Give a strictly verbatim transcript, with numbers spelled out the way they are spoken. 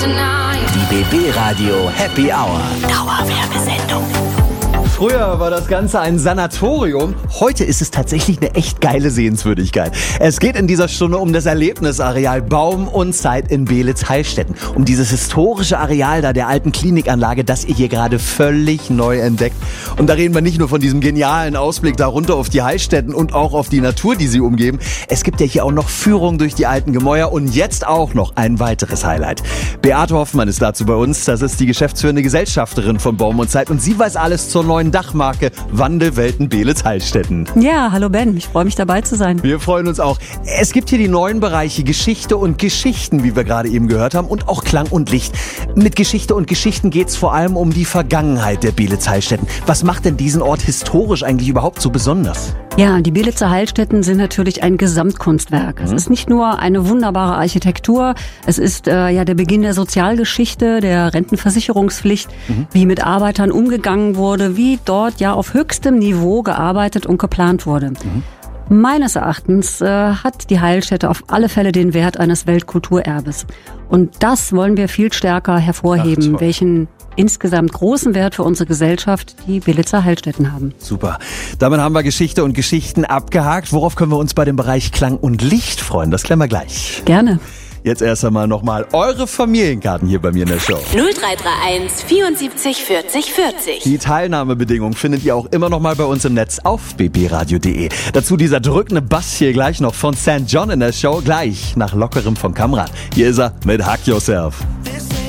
Die B B Radio Happy Hour. Dauerwerbesendung. Früher war das Ganze ein Sanatorium. Heute ist es tatsächlich eine echt geile Sehenswürdigkeit. Es geht in dieser Stunde um das Erlebnisareal Baum und Zeit in Beelitz-Heilstätten. Um dieses historische Areal da der alten Klinikanlage, das ihr hier gerade völlig neu entdeckt. Und da reden wir nicht nur von diesem genialen Ausblick darunter auf die Heilstätten und auch auf die Natur, die sie umgeben. Es gibt ja hier auch noch Führung durch die alten Gemäuer und jetzt auch noch ein weiteres Highlight. Beate Hoffmann ist dazu bei uns. Das ist die geschäftsführende Gesellschafterin von Baum und Zeit und sie weiß alles zur neuen Dachmarke Wandelwelten Beelitz-Heilstätten. Ja, hallo Ben, ich freue mich dabei zu sein. Wir freuen uns auch. Es gibt hier die neuen Bereiche Geschichte und Geschichten, wie wir gerade eben gehört haben, und auch Klang und Licht. Mit Geschichte und Geschichten geht es vor allem um die Vergangenheit der Beelitz-Heilstätten. Was macht denn diesen Ort historisch eigentlich überhaupt so besonders? Ja, die Beelitzer Heilstätten sind natürlich ein Gesamtkunstwerk. Mhm. Es ist nicht nur eine wunderbare Architektur, es ist äh, ja der Beginn der Sozialgeschichte, der Rentenversicherungspflicht, mhm. wie mit Arbeitern umgegangen wurde, wie dort ja auf höchstem Niveau gearbeitet und geplant wurde. Mhm. Meines Erachtens äh, hat die Heilstätte auf alle Fälle den Wert eines Weltkulturerbes. Und das wollen wir viel stärker hervorheben, Ach, welchen insgesamt großen Wert für unsere Gesellschaft die Beelitzer Heilstätten haben. Super. Damit haben wir Geschichte und Geschichten abgehakt. Worauf können wir uns bei dem Bereich Klang und Licht freuen? Das klären wir gleich. Gerne. Jetzt erst einmal nochmal eure Familienkarten hier bei mir in der Show. null drei drei eins vierundsiebzig vierzig vierzig. Die Teilnahmebedingungen findet ihr auch immer noch mal bei uns im Netz auf b b radio punkt d e. Dazu dieser drückende Bass hier gleich noch von Sankt John in der Show. Gleich nach Lockerem von Kamrat. Hier ist er mit Hack Yourself.